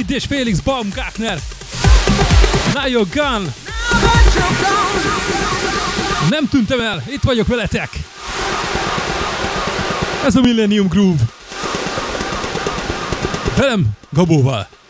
Kid és Felix Baumgartner. Now you're gone. Nem tűntem el, itt vagyok veletek. Ez a Millennium Groove. Velem, Gabóval.